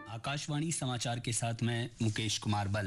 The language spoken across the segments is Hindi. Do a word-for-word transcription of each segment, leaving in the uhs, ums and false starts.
आकाशवाणी समाचार के साथ मैं मुकेश कुमार बल।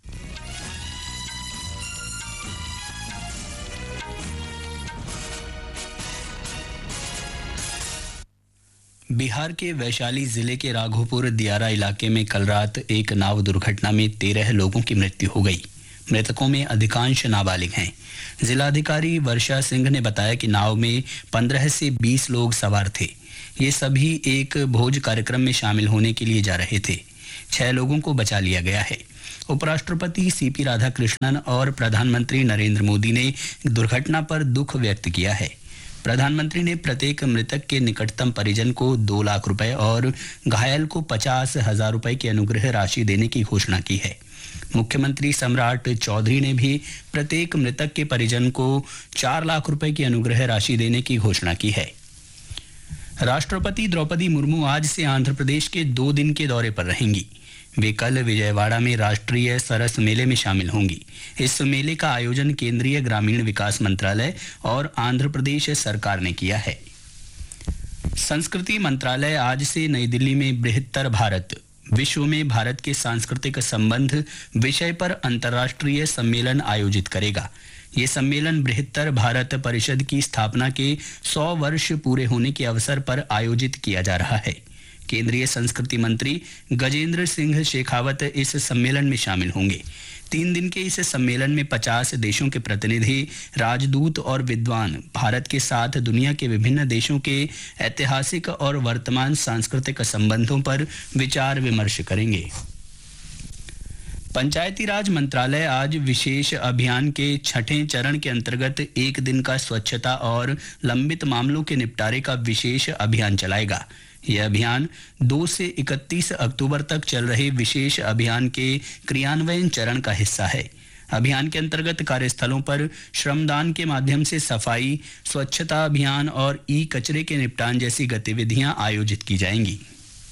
बिहार के वैशाली जिले के राघोपुर दियारा इलाके में कल रात एक नाव दुर्घटना में तेरह लोगों की मृत्यु हो गई। मृतकों में अधिकांश नाबालिग हैं। जिलाधिकारी वर्षा सिंह ने बताया कि नाव में पंद्रह से बीस लोग सवार थे। ये सभी एक भोज कार्यक्रम में शामिल होने के लिए जा रहे थे। छह लोगों को बचा लिया गया है। उपराष्ट्रपति सीपी राधाकृष्णन और प्रधानमंत्री नरेंद्र मोदी ने दुर्घटना पर दुख व्यक्त किया है। प्रधानमंत्री ने प्रत्येक मृतक के निकटतम परिजन को दो लाख रुपए और घायल को पचास हजार रुपए की अनुग्रह राशि देने की घोषणा की है। मुख्यमंत्री सम्राट चौधरी ने भी प्रत्येक मृतक के परिजन को चार लाख रुपए की अनुग्रह राशि देने की घोषणा की है। राष्ट्रपति द्रौपदी मुर्मू आज से आंध्र प्रदेश के दो दिन के दौरे पर रहेंगी। वे कल विजयवाड़ा में राष्ट्रीय सरस मेले में शामिल होंगी। इस मेले का आयोजन केंद्रीय ग्रामीण विकास मंत्रालय और आंध्र प्रदेश सरकार ने किया है। संस्कृति मंत्रालय आज से नई दिल्ली में बृहत्तर भारत विश्व में भारत के सांस्कृतिक संबंध विषय पर अंतर्राष्ट्रीय सम्मेलन आयोजित करेगा। ये सम्मेलन बृहत्तर भारत परिषद की स्थापना के सौ वर्ष पूरे होने के अवसर पर आयोजित किया जा रहा है। केंद्रीय संस्कृति मंत्री गजेंद्र सिंह शेखावत इस सम्मेलन में शामिल होंगे। तीन दिन के इस सम्मेलन में पचास देशों के प्रतिनिधि, राजदूत और विद्वान भारत के साथ दुनिया के विभिन्न देशों के ऐतिहासिक और वर्तमान सांस्कृतिक संबंधों पर विचार विमर्श करेंगे। पंचायती राज मंत्रालय आज विशेष अभियान के छठे चरण के अंतर्गत एक दिन का स्वच्छता और लंबित मामलों के निपटारे का विशेष अभियान चलाएगा। यह अभियान दो से इकतीस अक्टूबर तक चल रहे विशेष अभियान के क्रियान्वयन चरण का हिस्सा है। अभियान के अंतर्गत कार्यस्थलों पर श्रमदान के माध्यम से सफाई, स्वच्छता अभियान और ई कचरे के निपटान जैसी गतिविधियां आयोजित की जाएंगी।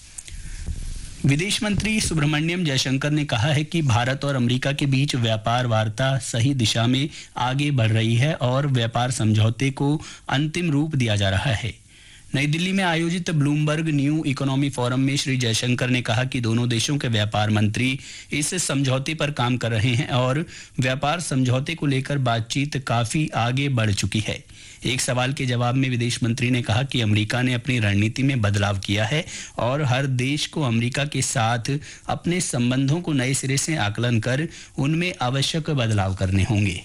विदेश मंत्री सुब्रमण्यम जयशंकर ने कहा है कि भारत और अमेरिका के बीच व्यापार वार्ता सही दिशा में आगे बढ़ रही है और व्यापार समझौते को अंतिम रूप दिया जा रहा है। नई दिल्ली में आयोजित ब्लूमबर्ग न्यू इकोनॉमी फोरम में श्री जयशंकर ने कहा कि दोनों देशों के व्यापार मंत्री इस समझौते पर काम कर रहे हैं और व्यापार समझौते को लेकर बातचीत काफी आगे बढ़ चुकी है। एक सवाल के जवाब में विदेश मंत्री ने कहा कि अमेरिका ने अपनी रणनीति में बदलाव किया है और हर देश को अमेरिका के साथ अपने संबंधों को नए सिरे से आकलन कर उनमें आवश्यक बदलाव करने होंगे।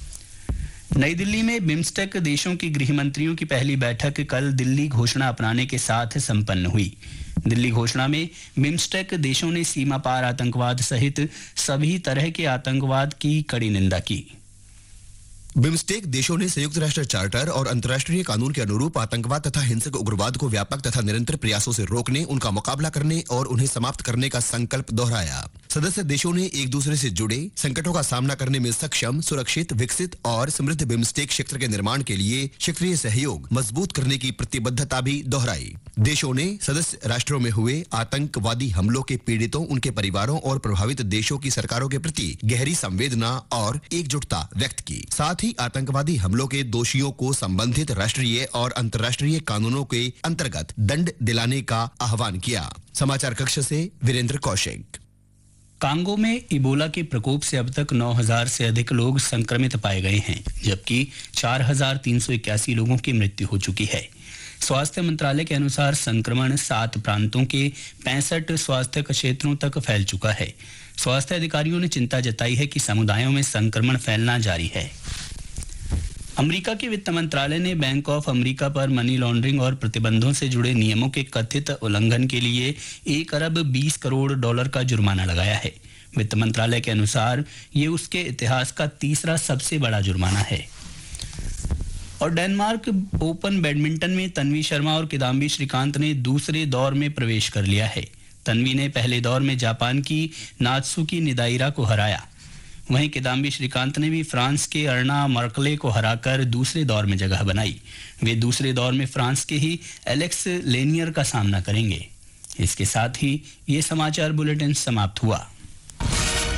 नई दिल्ली में बिम्स्टेक देशों के गृह मंत्रियों की पहली बैठक कल दिल्ली घोषणा अपनाने के साथ संपन्न हुई। दिल्ली घोषणा में बिम्स्टेक देशों ने सीमा पार आतंकवाद सहित सभी तरह के आतंकवाद की कड़ी निंदा की। बिम्स्टेक देशों ने संयुक्त राष्ट्र चार्टर और अंतर्राष्ट्रीय कानून के अनुरूप आतंकवाद तथा हिंसक उग्रवाद को व्यापक तथा निरंतर प्रयासों से रोकने, उनका मुकाबला करने और उन्हें समाप्त करने का संकल्प दोहराया। सदस्य देशों ने एक दूसरे से जुड़े संकटों का सामना करने में सक्षम, सुरक्षित, विकसित और समृद्ध बिम्स्टेक क्षेत्र के निर्माण के लिए क्षेत्रीय सहयोग मजबूत करने की प्रतिबद्धता भी दोहराई। देशों ने सदस्य राष्ट्रों में हुए आतंकवादी हमलों के पीड़ितों, उनके परिवारों और प्रभावित देशों की सरकारों के प्रति गहरी संवेदना और एकजुटता व्यक्त की। साथ ही आतंकवादी हमलों के दोषियों को संबंधित राष्ट्रीय और अंतर्राष्ट्रीय कानूनों के अंतर्गत दंड दिलाने का आह्वान किया। समाचार कक्ष से वीरेंद्र कौशिक। कांगो में इबोला के प्रकोप से अब तक नौ हजार से अधिक लोग संक्रमित पाए गए हैं, जबकि चार हजार तीन सौ इक्यासी लोगों की मृत्यु हो चुकी है। स्वास्थ्य मंत्रालय के अनुसार संक्रमण सात प्रांतों के पैंसठ स्वास्थ्य क्षेत्रों तक फैल चुका है। स्वास्थ्य अधिकारियों ने चिंता जताई है कि समुदायों में संक्रमण फैलना जारी है। अमेरिका के वित्त मंत्रालय ने बैंक ऑफ अमेरिका पर मनी लॉन्ड्रिंग और प्रतिबंधों से जुड़े नियमों के कथित उल्लंघन के लिए एक अरब बीस करोड़ डॉलर का जुर्माना लगाया है। वित्त मंत्रालय के अनुसार ये उसके इतिहास का तीसरा सबसे बड़ा जुर्माना है। और डेनमार्क ओपन बैडमिंटन में तन्वी शर्मा और किदाम्बी श्रीकांत ने दूसरे दौर में प्रवेश कर लिया है। तन्वी ने पहले दौर में जापान की नात्सुकी निदाइरा को हराया। वहीं किदाम्बी श्रीकांत ने भी फ्रांस के अर्ना मर्कले को हराकर दूसरे दौर में जगह बनाई। वे दूसरे दौर में फ्रांस के ही एलेक्स लेनियर का सामना करेंगे। इसके साथ ही ये समाचार बुलेटिन समाप्त हुआ।